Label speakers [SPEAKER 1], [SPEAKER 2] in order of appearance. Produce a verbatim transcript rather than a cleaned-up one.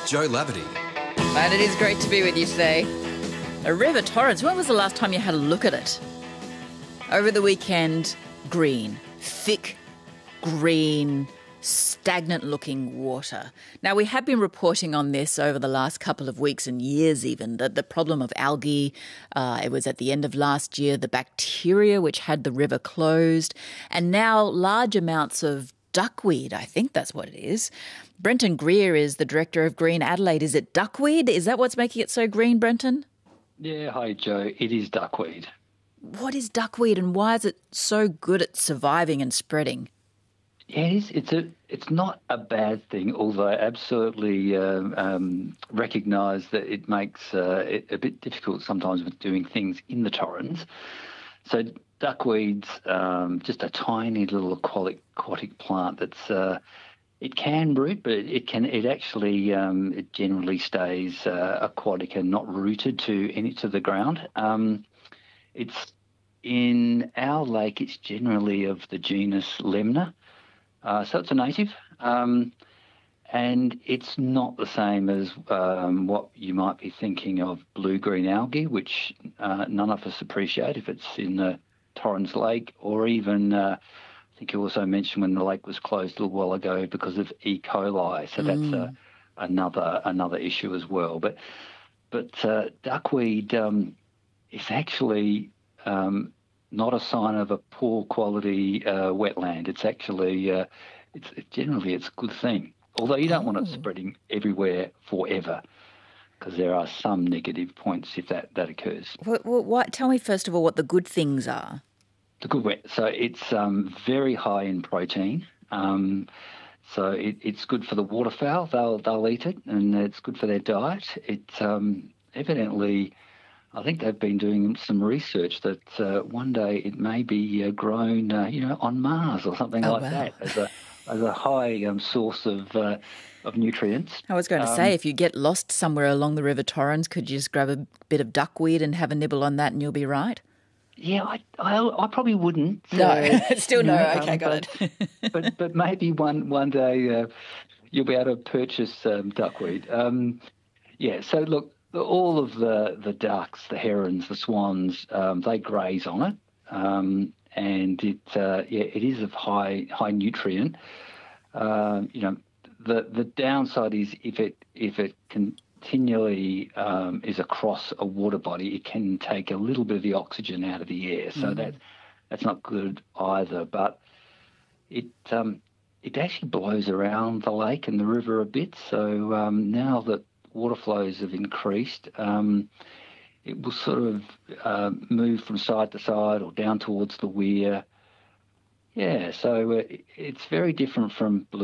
[SPEAKER 1] Joe Lavity.
[SPEAKER 2] And it is great to be with you today. A river Torrens, when was the last time you had a look at it? Over the weekend, green, thick, green, stagnant-looking water. Now, we have been reporting on this over the last couple of weeks and years even, that the problem of algae, uh, it was at the end of last year, the bacteria which had the river closed, and now large amounts of duckweed, I think that's what it is. Brenton Greer is the director of Green Adelaide. Is it duckweed? Is that what's making it so green, Brenton?
[SPEAKER 3] Yeah, hi Joe. It is duckweed.
[SPEAKER 2] What is duckweed and why is it so good at surviving and spreading?
[SPEAKER 3] Yeah, it is. It's a. It's not a bad thing, although I absolutely um, um, recognise that it makes uh, it a bit difficult sometimes with doing things in the torrens. So duckweed's um, just a tiny little aquatic, aquatic plant that's. Uh, It can root, but it can. It actually, um, it generally stays uh, aquatic and not rooted to any to the ground. Um, it's in our lake. It's generally of the genus Lemna, uh, so it's a native, um, and it's not the same as um, what you might be thinking of blue-green algae, which uh, none of us appreciate if it's in the Torrens Lake, or even. Uh, I think you also mentioned when the lake was closed a little while ago because of E. coli, so that's
[SPEAKER 2] Mm.
[SPEAKER 3] a, another another issue as well. But but uh, duckweed um, is actually um, not a sign of a poor quality uh, wetland. It's actually uh, it's it, generally it's a good thing. Although you don't
[SPEAKER 2] Oh.
[SPEAKER 3] want it spreading everywhere forever, because there are some negative points if that that occurs.
[SPEAKER 2] What, what, what, tell me first of all what the good things are.
[SPEAKER 3] The good wet. So it's um, very high in protein. Um, so it, it's good for the waterfowl. They'll they'll eat it, and it's good for their diet. It um, evidently, I think they've been doing some research that uh, one day it may be uh, grown, uh, you know, on Mars or something
[SPEAKER 2] Oh,
[SPEAKER 3] like
[SPEAKER 2] wow.
[SPEAKER 3] that as a as a high um, source of uh, of nutrients.
[SPEAKER 2] I was going to
[SPEAKER 3] Um,
[SPEAKER 2] say, if you get lost somewhere along the River Torrens, could you just grab a bit of duckweed and have a nibble on that and you'll be right?
[SPEAKER 3] Yeah, I, I, I probably wouldn't.
[SPEAKER 2] No,
[SPEAKER 3] uh,
[SPEAKER 2] still
[SPEAKER 3] you
[SPEAKER 2] no.
[SPEAKER 3] know,
[SPEAKER 2] Okay,
[SPEAKER 3] um,
[SPEAKER 2] got
[SPEAKER 3] but,
[SPEAKER 2] it.
[SPEAKER 3] but but maybe one one day uh, you'll be able to purchase um, duckweed. Um, yeah. So look, all of the the ducks, the herons, the swans, um, they graze on it, um, and it uh, yeah, it is of high high nutrient. Um, you know, the the downside is if it if it can. continually um, is across a water body, it can take a little bit of the oxygen out of the air. So
[SPEAKER 2] Mm.
[SPEAKER 3] that that's not good either. But it um, it actually blows around the lake and the river a bit. So um, now that water flows have increased, um, it will sort of uh, move from side to side or down towards the weir. Yeah, so uh, it's very different from blue.